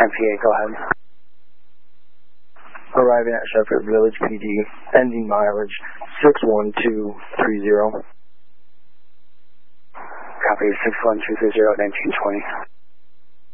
10PA, go ahead. Arriving at Shepherd Village PD, ending mileage 61230. Copy, 61230, 1920.